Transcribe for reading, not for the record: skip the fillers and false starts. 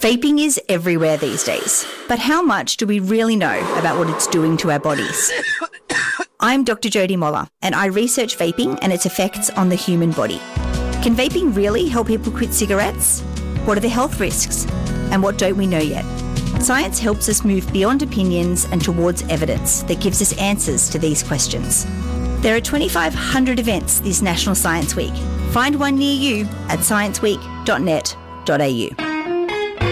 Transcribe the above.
Vaping is everywhere these days, but how much do we really know about what it's doing to our bodies? I'm Dr. Jodie Moller, and I research vaping and its effects on the human body. Can vaping really help people quit cigarettes? What are the health risks? And what don't we know yet? Science helps us move beyond opinions and towards evidence that gives us answers to these questions. There are 2,500 events this National Science Week. Find one near you at scienceweek.net.au.